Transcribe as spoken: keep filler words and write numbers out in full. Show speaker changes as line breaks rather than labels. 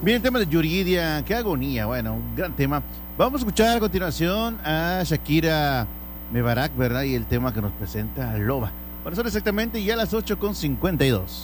Bien, el tema de Yuridia, qué agonía, bueno, un gran tema. Vamos a escuchar a continuación a Shakira Mebarak, ¿verdad? Y el tema que nos presenta Loba. Bueno, son exactamente ya las ocho con cincuenta y dos.